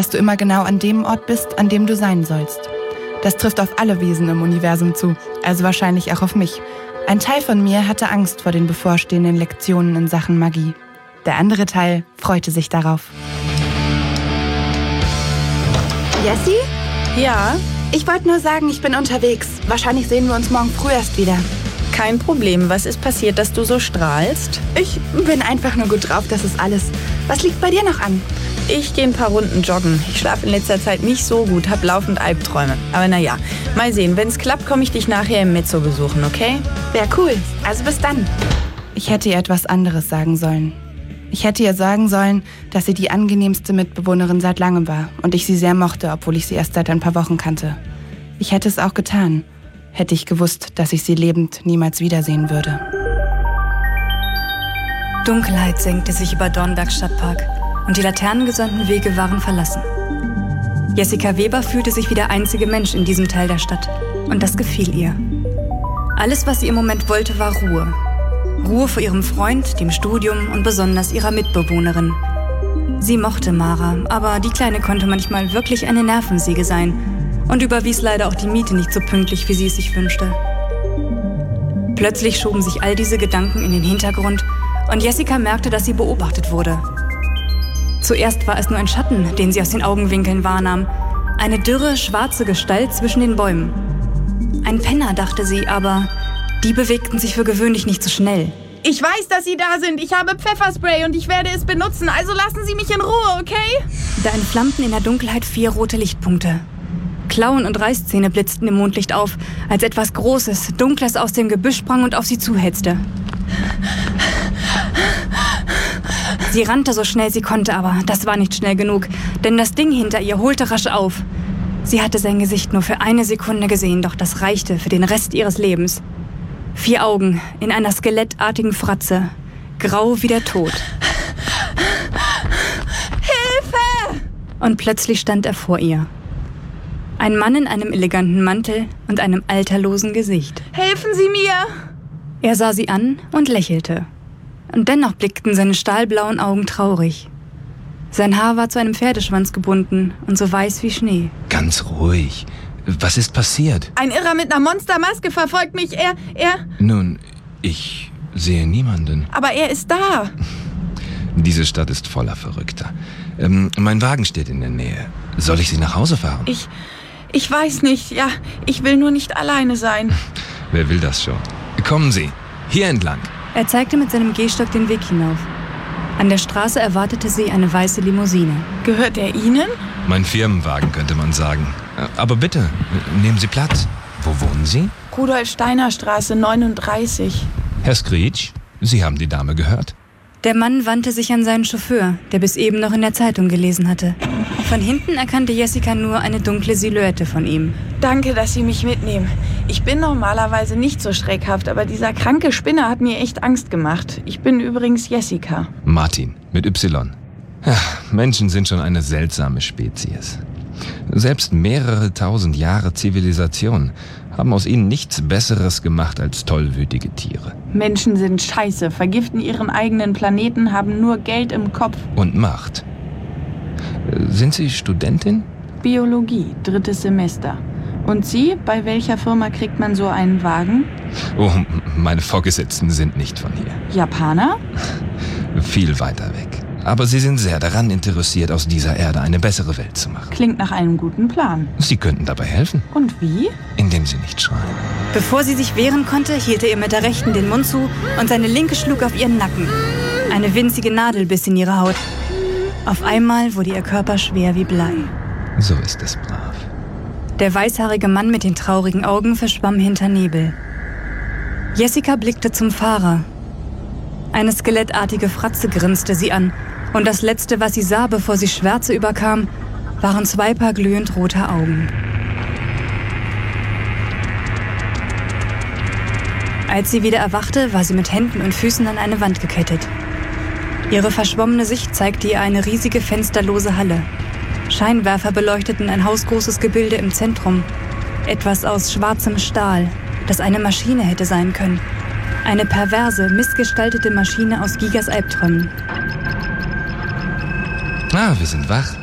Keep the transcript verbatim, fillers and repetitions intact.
dass du immer genau an dem Ort bist, an dem du sein sollst. Das trifft auf alle Wesen im Universum zu, also wahrscheinlich auch auf mich. Ein Teil von mir hatte Angst vor den bevorstehenden Lektionen in Sachen Magie. Der andere Teil freute sich darauf. Jessie? Ja? Ich wollte nur sagen, ich bin unterwegs. Wahrscheinlich sehen wir uns morgen früh erst wieder. Kein Problem. Was ist passiert, dass du so strahlst? Ich bin einfach nur gut drauf, das ist alles. Was liegt bei dir noch an? Ich gehe ein paar Runden joggen. Ich schlafe in letzter Zeit nicht so gut, hab laufend Albträume. Aber naja, mal sehen. Wenn es klappt, komme ich dich nachher im Mezzo besuchen, okay? Wär cool. Also bis dann. Ich hätte ihr etwas anderes sagen sollen. Ich hätte ihr sagen sollen, dass sie die angenehmste Mitbewohnerin seit langem war und ich sie sehr mochte, obwohl ich sie erst seit ein paar Wochen kannte. Ich hätte es auch getan, hätte ich gewusst, dass ich sie lebend niemals wiedersehen würde. Dunkelheit senkte sich über Dornbergs Stadtpark und die laternengesonnten Wege waren verlassen. Jessica Weber fühlte sich wie der einzige Mensch in diesem Teil der Stadt und das gefiel ihr. Alles, was sie im Moment wollte, war Ruhe. Ruhe vor ihrem Freund, dem Studium und besonders ihrer Mitbewohnerin. Sie mochte Mara, aber die Kleine konnte manchmal wirklich eine Nervensäge sein und überwies leider auch die Miete nicht so pünktlich, wie sie es sich wünschte. Plötzlich schoben sich all diese Gedanken in den Hintergrund und Jessica merkte, dass sie beobachtet wurde. Zuerst war es nur ein Schatten, den sie aus den Augenwinkeln wahrnahm. Eine dürre, schwarze Gestalt zwischen den Bäumen. Ein Penner, dachte sie, aber die bewegten sich für gewöhnlich nicht so schnell. Ich weiß, dass Sie da sind. Ich habe Pfefferspray und ich werde es benutzen. Also lassen Sie mich in Ruhe, okay? Da entflammten in der Dunkelheit vier rote Lichtpunkte. Klauen und Reißzähne blitzten im Mondlicht auf, als etwas Großes, Dunkles aus dem Gebüsch sprang und auf sie zuhetzte. Sie rannte so schnell sie konnte, aber das war nicht schnell genug, denn das Ding hinter ihr holte rasch auf. Sie hatte sein Gesicht nur für eine Sekunde gesehen, doch das reichte für den Rest ihres Lebens. Vier Augen in einer skelettartigen Fratze, grau wie der Tod. Hilfe! Und plötzlich stand er vor ihr. Ein Mann in einem eleganten Mantel und einem alterlosen Gesicht. Helfen Sie mir! Er sah sie an und lächelte. Und dennoch blickten seine stahlblauen Augen traurig. Sein Haar war zu einem Pferdeschwanz gebunden und so weiß wie Schnee. Ganz ruhig. Was ist passiert? Ein Irrer mit einer Monstermaske verfolgt mich. Er, er... Nun, ich sehe niemanden. Aber er ist da. Diese Stadt ist voller Verrückter. Ähm, mein Wagen steht in der Nähe. Soll ich Sie nach Hause fahren? Ich... Ich weiß nicht. Ja, ich will nur nicht alleine sein. Wer will das schon? Kommen Sie, hier entlang. Er zeigte mit seinem Gehstock den Weg hinauf. An der Straße erwartete sie eine weiße Limousine. Gehört er Ihnen? Mein Firmenwagen, könnte man sagen. Aber bitte, nehmen Sie Platz. Wo wohnen Sie? Rudolf-Steiner-Straße neununddreißig. Herr Screech, Sie haben die Dame gehört. Der Mann wandte sich an seinen Chauffeur, der bis eben noch in der Zeitung gelesen hatte. Von hinten erkannte Jessica nur eine dunkle Silhouette von ihm. Danke, dass Sie mich mitnehmen. Ich bin normalerweise nicht so schreckhaft, aber dieser kranke Spinner hat mir echt Angst gemacht. Ich bin übrigens Jessica. Martin, mit Y. Ja, Menschen sind schon eine seltsame Spezies. Selbst mehrere tausend Jahre Zivilisation haben aus ihnen nichts Besseres gemacht als tollwütige Tiere. Menschen sind scheiße, vergiften ihren eigenen Planeten, haben nur Geld im Kopf. Und Macht. Sind Sie Studentin? Biologie, drittes Semester. Und Sie, bei welcher Firma kriegt man so einen Wagen? Oh, meine Vorgesetzten sind nicht von hier. Japaner? Viel weiter weg. Aber sie sind sehr daran interessiert, aus dieser Erde eine bessere Welt zu machen. Klingt nach einem guten Plan. Sie könnten dabei helfen. Und wie? Indem Sie nicht schreien. Bevor sie sich wehren konnte, hielt er ihr mit der rechten den Mund zu und seine linke schlug auf ihren Nacken. Eine winzige Nadel biss in ihre Haut. Auf einmal wurde ihr Körper schwer wie Blei. So ist es brav. Der weißhaarige Mann mit den traurigen Augen verschwamm hinter Nebel. Jessica blickte zum Fahrer. Eine skelettartige Fratze grinste sie an. Und das Letzte, was sie sah, bevor sie Schwärze überkam, waren zwei Paar glühend roter Augen. Als sie wieder erwachte, war sie mit Händen und Füßen an eine Wand gekettet. Ihre verschwommene Sicht zeigte ihr eine riesige fensterlose Halle. Scheinwerfer beleuchteten ein hausgroßes Gebilde im Zentrum. Etwas aus schwarzem Stahl, das eine Maschine hätte sein können. Eine perverse, missgestaltete Maschine aus Gigas Albträumen. Ah, wir sind wach.